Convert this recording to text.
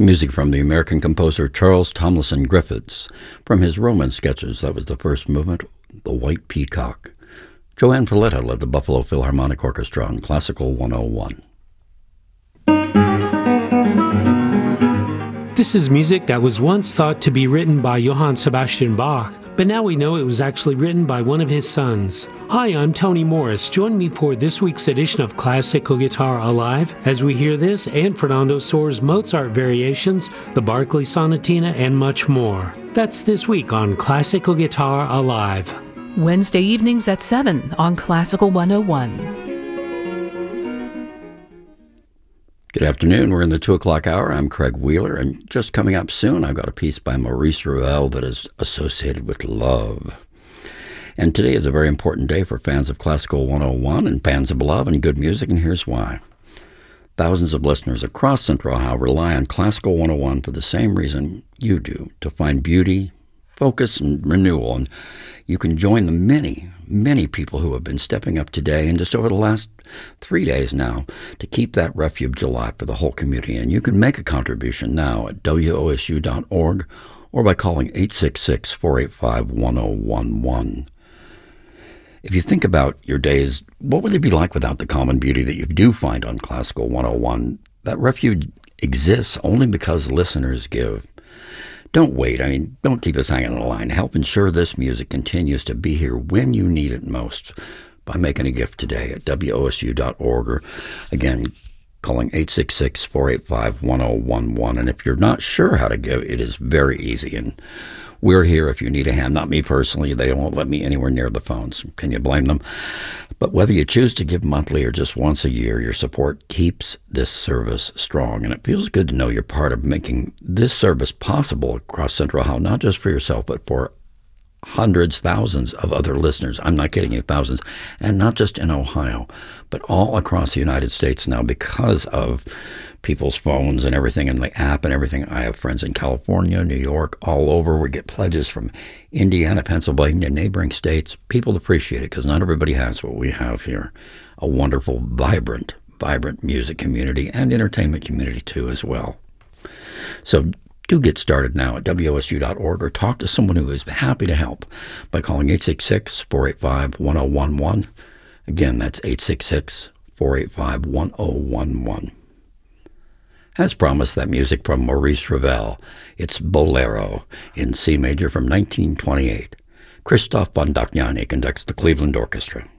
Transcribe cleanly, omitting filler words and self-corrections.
Music from the American composer Charles Tomlinson Griffiths. From his Roman sketches, that was the first movement, The White Peacock. Joanne Paletta led the Buffalo Philharmonic Orchestra on Classical 101. This is music that was once thought to be written by Johann Sebastian Bach, but now we know it was actually written by one of his sons. Hi, I'm Tony Morris. Join me for this week's edition of Classical Guitar Alive as we hear this and Fernando Sohr's Mozart variations, the Barclay Sonatina, and much more. That's this week on Classical Guitar Alive. Wednesday evenings at 7 on Classical 101. Good afternoon. We're in the 2 o'clock hour. I'm Craig Wheeler, and just coming up soon, I've got a piece by Maurice Ravel that is associated with love. And today is a very important day for fans of Classical 101 and fans of love and good music, and here's why. Thousands of listeners across Central Ohio rely on Classical 101 for the same reason you do, to find beauty, focus, and renewal. And you can join the many people who have been stepping up today and just over the last 3 days now to keep that refuge alive for the whole community. And you can make a contribution now at wosu.org or by calling 866-485-1011. If you think about your days, what would they be like without the common beauty that you do find on Classical 101? That refuge exists only because listeners give. Don't wait. Don't keep us hanging on the line. Help ensure this music continues to be here when you need it most by making a gift today at wosu.org or, again, calling 866-485-1011. And if you're not sure how to give, it is very easy. And we're here if you need a hand. Not me personally. They won't let me anywhere near the phones. Can you blame them? But whether you choose to give monthly or just once a year, your support keeps this service strong. And it feels good to know you're part of making this service possible across Central Ohio, not just for yourself, but for hundreds, thousands of other listeners. I'm not kidding you, thousands. And not just in Ohio, but all across the United States now because of people's phones and everything and the app and everything. I have friends in California, New York, all over. We get pledges from Indiana, Pennsylvania, neighboring states. People appreciate it because not everybody has what we have here. A wonderful, vibrant music community and entertainment community too as well. So do get started now at wosu.org or talk to someone who is happy to help by calling 866-485-1011. Again, that's 866-485-1011. As promised, that music from Maurice Ravel. It's Bolero in C major from 1928. Christoph von Dohnanyi conducts the Cleveland Orchestra.